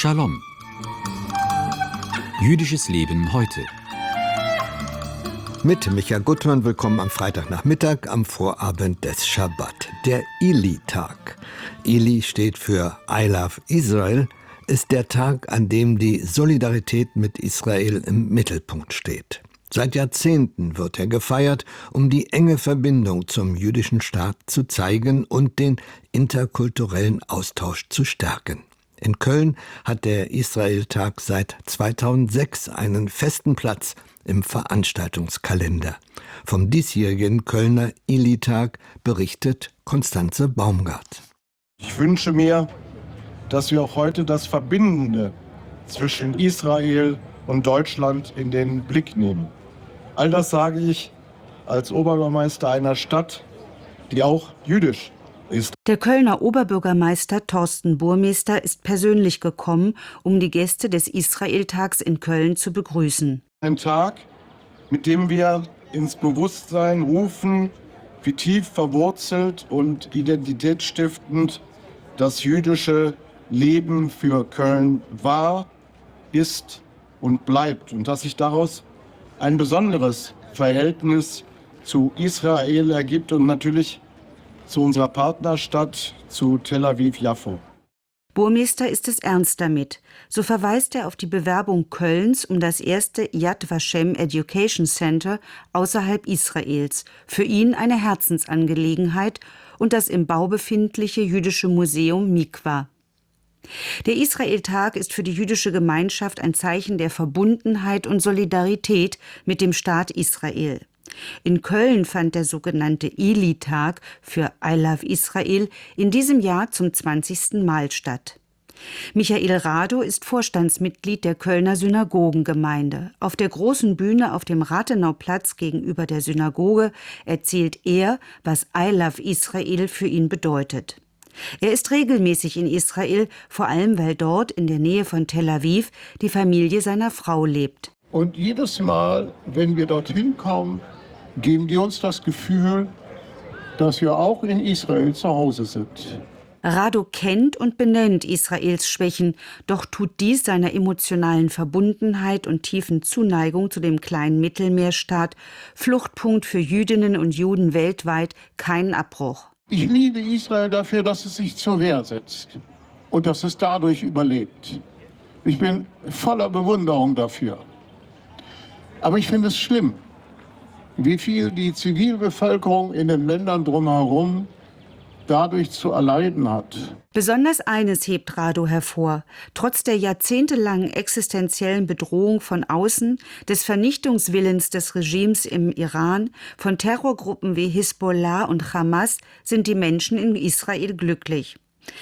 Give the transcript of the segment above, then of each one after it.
Shalom. Jüdisches Leben heute. Mit Michael Gutmann, willkommen am Freitagnachmittag, am Vorabend des Schabbat, der Ili-Tag. Ili steht für I Love Israel, ist der Tag, an dem die Solidarität mit Israel im Mittelpunkt steht. Seit Jahrzehnten wird er gefeiert, um die enge Verbindung zum jüdischen Staat zu zeigen und den interkulturellen Austausch zu stärken. In Köln hat der Israel-Tag seit 2006 einen festen Platz im Veranstaltungskalender. Vom diesjährigen Kölner Ili-Tag berichtet Constanze Baumgart. Ich wünsche mir, dass wir auch heute das Verbindende zwischen Israel und Deutschland in den Blick nehmen. All das sage ich als Oberbürgermeister einer Stadt, die auch jüdisch ist. Der Kölner Oberbürgermeister Thorsten Burmester ist persönlich gekommen, um die Gäste des Israel-Tags in Köln zu begrüßen. Ein Tag, mit dem wir ins Bewusstsein rufen, wie tief verwurzelt und identitätsstiftend das jüdische Leben für Köln war, ist und bleibt. Und dass sich daraus ein besonderes Verhältnis zu Israel ergibt und natürlich zu unserer Partnerstadt, zu Tel Aviv-Jaffo. Burmester ist es ernst damit. So verweist er auf die Bewerbung Kölns um das erste Yad Vashem Education Center außerhalb Israels, für ihn eine Herzensangelegenheit, und das im Bau befindliche jüdische Museum Mikwa. Der Israel-Tag ist für die jüdische Gemeinschaft ein Zeichen der Verbundenheit und Solidarität mit dem Staat Israel. In Köln fand der sogenannte Ili-Tag für I Love Israel in diesem Jahr zum 20. Mal statt. Michael Rado ist Vorstandsmitglied der Kölner Synagogengemeinde. Auf der großen Bühne auf dem Rathenauplatz gegenüber der Synagoge erzählt er, was I Love Israel für ihn bedeutet. Er ist regelmäßig in Israel, vor allem weil dort in der Nähe von Tel Aviv die Familie seiner Frau lebt. Und jedes Mal, wenn wir dorthin kommen, geben die uns das Gefühl, dass wir auch in Israel zu Hause sind. Rado kennt und benennt Israels Schwächen, doch tut dies seiner emotionalen Verbundenheit und tiefen Zuneigung zu dem kleinen Mittelmeerstaat, Fluchtpunkt für Jüdinnen und Juden weltweit, keinen Abbruch. Ich liebe Israel dafür, dass es sich zur Wehr setzt und dass es dadurch überlebt. Ich bin voller Bewunderung dafür. Aber ich finde es schlimm, wie viel die Zivilbevölkerung in den Ländern drumherum dadurch zu erleiden hat. Besonders eines hebt Rado hervor. Trotz der jahrzehntelangen existenziellen Bedrohung von außen, des Vernichtungswillens des Regimes im Iran, von Terrorgruppen wie Hisbollah und Hamas sind die Menschen in Israel glücklich.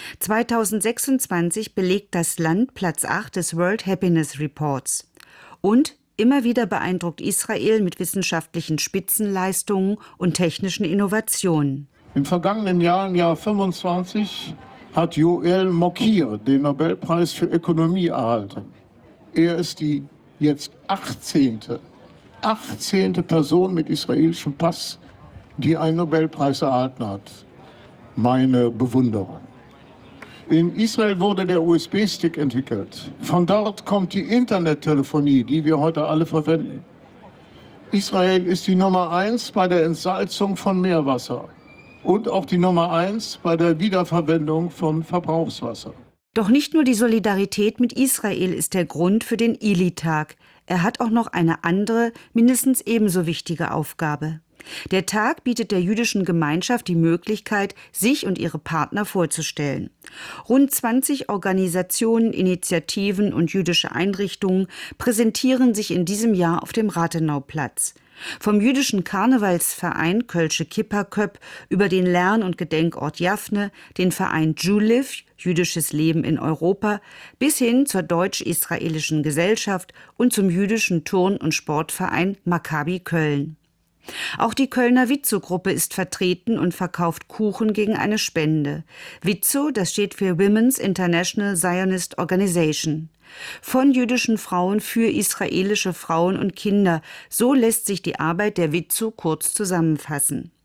2026 belegt das Land Platz 8 des World Happiness Reports. Und immer wieder beeindruckt Israel mit wissenschaftlichen Spitzenleistungen und technischen Innovationen. Im vergangenen Jahr, im Jahr 25, hat Joel Mokir den Nobelpreis für Ökonomie erhalten. Er ist die jetzt 18. Person mit israelischem Pass, die einen Nobelpreis erhalten hat. Meine Bewunderung. In Israel wurde der USB-Stick entwickelt. Von dort kommt die Internettelefonie, die wir heute alle verwenden. Israel ist die Nummer 1 bei der Entsalzung von Meerwasser und auch die Nummer 1 bei der Wiederverwendung von Verbrauchswasser. Doch nicht nur die Solidarität mit Israel ist der Grund für den Ili-Tag. Er hat auch noch eine andere, mindestens ebenso wichtige Aufgabe. Der Tag bietet der jüdischen Gemeinschaft die Möglichkeit, sich und ihre Partner vorzustellen. Rund 20 Organisationen, Initiativen und jüdische Einrichtungen präsentieren sich in diesem Jahr auf dem Rathenauplatz. Vom jüdischen Karnevalsverein Kölsche Kippa-Köpp über den Lern- und Gedenkort Jaffne, den Verein Juliv, Jüdisches Leben in Europa, bis hin zur deutsch-israelischen Gesellschaft und zum jüdischen Turn- und Sportverein Maccabi Köln. Auch die Kölner Witzo-Gruppe ist vertreten und verkauft Kuchen gegen eine Spende. Witzo, das steht für Women's International Zionist Organization. Von jüdischen Frauen für israelische Frauen und Kinder. So lässt sich die Arbeit der Witzo kurz zusammenfassen.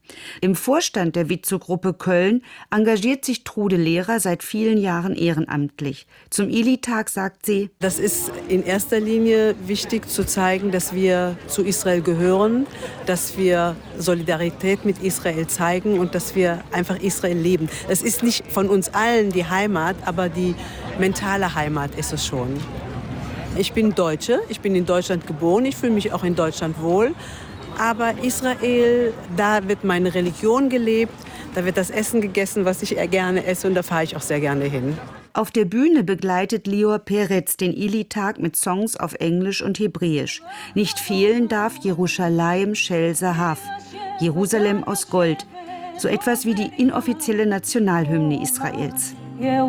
Im Vorstand der Witzow-Gruppe Köln engagiert sich Trude Lehrer seit vielen Jahren ehrenamtlich. Zum Ili-Tag sagt sie: Das ist in erster Linie wichtig zu zeigen, dass wir zu Israel gehören, dass wir Solidarität mit Israel zeigen und dass wir einfach Israel leben. Es ist nicht von uns allen die Heimat, aber die mentale Heimat ist es schon. Ich bin Deutsche, ich bin in Deutschland geboren, ich fühle mich auch in Deutschland wohl. Aber Israel, da wird meine Religion gelebt, da wird das Essen gegessen, was ich gerne esse, und da fahre ich auch sehr gerne hin. Auf der Bühne begleitet Lior Peretz den Ili-Tag mit Songs auf Englisch und Hebräisch. Nicht fehlen darf Jerusalem Shel Zahav, Jerusalem aus Gold, so etwas wie die inoffizielle Nationalhymne Israels.